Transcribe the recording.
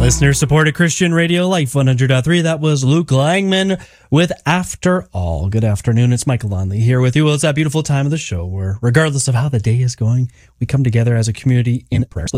Listener-supported Christian Radio Life 100.3. That was Luke Langman with After All. Good afternoon. It's Michael Lonley here with you. Well, it's that beautiful time of the show where, regardless of how the day is going, we come together as a community in prayer.